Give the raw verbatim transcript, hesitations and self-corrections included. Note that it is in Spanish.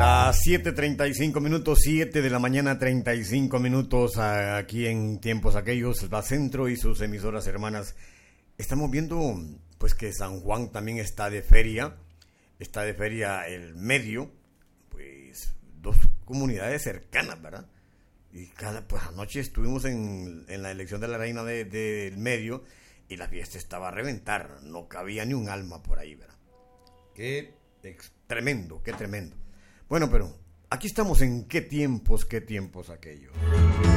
Las siete treinta y cinco minutos, siete de la mañana, treinta y cinco minutos, aquí en tiempos aquellos, la Centro y sus emisoras hermanas. Estamos viendo pues que San Juan también está de feria, está de feria el Medio, pues dos comunidades cercanas, ¿verdad? Y cada, pues anoche estuvimos en, en la elección de la reina del de, de Medio y la fiesta estaba a reventar, no cabía ni un alma por ahí, ¿verdad? Qué ex, tremendo, qué tremendo. Bueno, pero aquí estamos en qué tiempos, qué tiempos aquellos.